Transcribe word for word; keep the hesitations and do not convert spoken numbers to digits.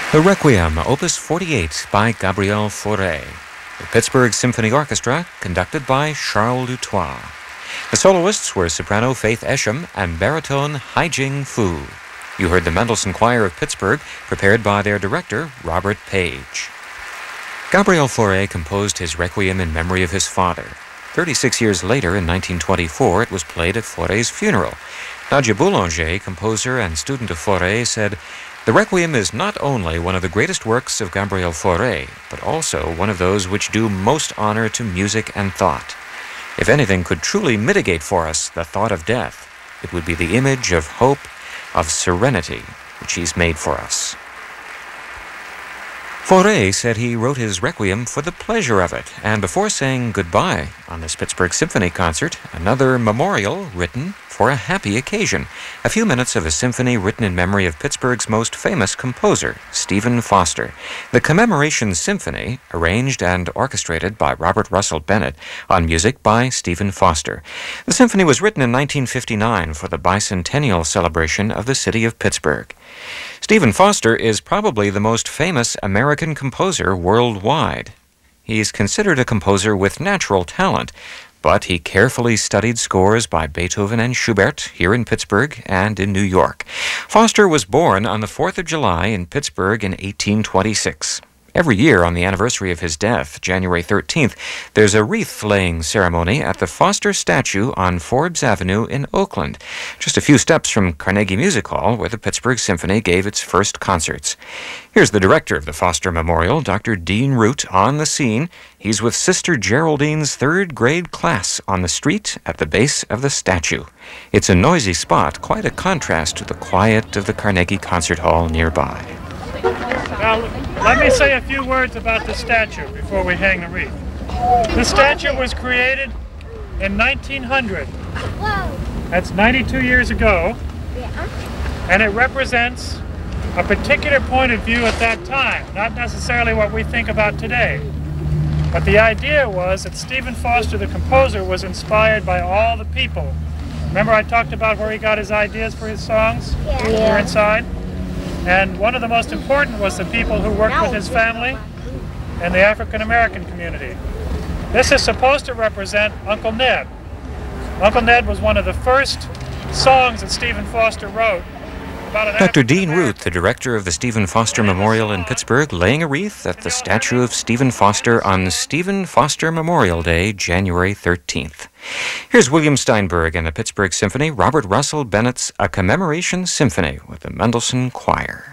The Requiem, Opus forty-eight by Gabriel Fauré. The Pittsburgh Symphony Orchestra, conducted by Charles Dutoit. The soloists were soprano Faith Esham and baritone Haijing Fu. You heard the Mendelssohn Choir of Pittsburgh, prepared by their director, Robert Page. Gabriel Fauré composed his Requiem in memory of his father. Thirty-six years later, in nineteen twenty-four, it was played at Fauré's funeral. Nadia Boulanger, composer and student of Fauré, said, "The Requiem is not only one of the greatest works of Gabriel Fauré, but also one of those which do most honor to music and thought. If anything could truly mitigate for us the thought of death, it would be the image of hope, of serenity, which he's made for us." Fauré said he wrote his Requiem for the pleasure of it, and before saying goodbye on this Pittsburgh Symphony concert, another memorial written for a happy occasion, a few minutes of a symphony written in memory of Pittsburgh's most famous composer, Stephen Foster. The Commemoration Symphony, arranged and orchestrated by Robert Russell Bennett, on music by Stephen Foster. The symphony was written in nineteen fifty-nine for the bicentennial celebration of the city of Pittsburgh. Stephen Foster is probably the most famous American composer worldwide. He's considered a composer with natural talent, but he carefully studied scores by Beethoven and Schubert here in Pittsburgh and in New York. Foster was born on the fourth of July in Pittsburgh in eighteen twenty-six. Every year on the anniversary of his death, January thirteenth, there's a wreath-laying ceremony at the Foster statue on Forbes Avenue in Oakland, just a few steps from Carnegie Music Hall, where the Pittsburgh Symphony gave its first concerts. Here's the director of the Foster Memorial, Doctor Dean Root, on the scene. He's with Sister Geraldine's third grade class on the street at the base of the statue. It's a noisy spot, quite a contrast to the quiet of the Carnegie Concert Hall nearby. Now, let me say a few words about the statue before we hang the wreath. The statue was created in nineteen hundred. That's ninety-two years ago. And it represents a particular point of view at that time, not necessarily what we think about today. But the idea was that Stephen Foster, the composer, was inspired by all the people. Remember I talked about where he got his ideas for his songs? Yeah. Here inside? And one of the most important was the people who worked with his family and the African American community. This is supposed to represent Uncle Ned. Uncle Ned was one of the first songs that Stephen Foster wrote about an Doctor Dean Root, the director of the Stephen Foster Memorial in Pittsburgh, laying a wreath at the statue of Stephen Foster on Stephen Foster Memorial Day, January thirteenth. Here's William Steinberg and the Pittsburgh Symphony, Robert Russell Bennett's A Commemoration Symphony with the Mendelssohn Choir.